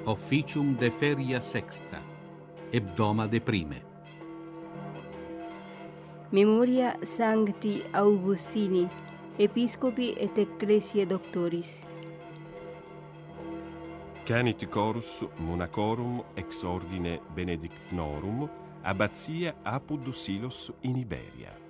Officium de feria sexta, hebdoma de prime. Memoria Sancti Augustini, Episcopi et Ecclesiae Doctoris. Canit Chorus Monacorum ex ordine Benedictinorum, abbatia Apud Silos in Iberia.